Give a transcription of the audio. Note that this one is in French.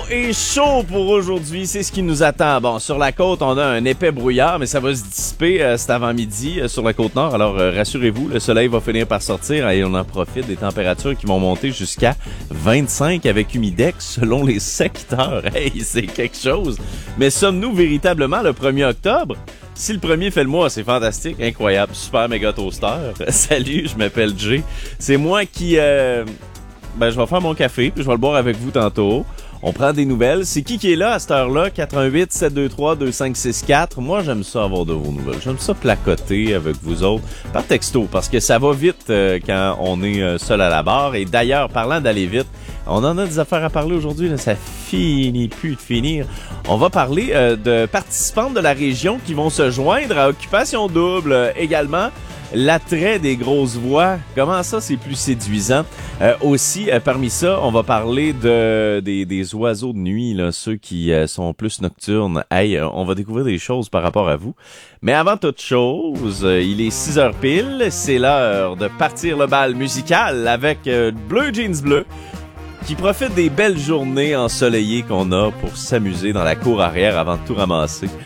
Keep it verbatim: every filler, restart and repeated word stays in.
et chaud pour aujourd'hui, c'est ce qui nous attend. Bon, sur la côte, on a un épais brouillard, mais ça va se dissiper euh, cet avant-midi euh, sur la côte nord. Alors, euh, rassurez-vous, le soleil va finir par sortir et on en profite des températures qui vont monter jusqu'à vingt-cinq avec humidex selon les secteurs. Hey, c'est quelque chose. Mais sommes-nous véritablement le premier octobre? Si le premier fait le mois, c'est fantastique, incroyable, super méga toaster. Salut, je m'appelle Jay. C'est moi qui... Euh, ben, je vais faire mon café, puis je vais le boire avec vous tantôt. On prend des nouvelles. C'est qui qui est là à cette heure-là? quatre un huit, sept deux trois, deux cinq six quatre. Moi, j'aime ça avoir de vos nouvelles. J'aime ça placoter avec vous autres par texto, parce que ça va vite euh, quand on est euh, seul à la barre. Et d'ailleurs, parlant d'aller vite, on en a des affaires à parler aujourd'hui, là, ça finit plus de finir. On va parler euh, de participantes de la région qui vont se joindre à Occupation Double euh, également. L'attrait des grosses voix, comment ça c'est plus séduisant. Euh, aussi, euh, parmi ça, on va parler de des, des oiseaux de nuit, là, ceux qui euh, sont plus nocturnes. Hey, euh, on va découvrir des choses par rapport à vous. Mais avant toute chose, euh, il est six heures pile, c'est l'heure de partir le bal musical avec euh, Bleu Jeans Bleu, qui profite des belles journées ensoleillées qu'on a pour s'amuser dans la cour arrière avant de tout ramasser.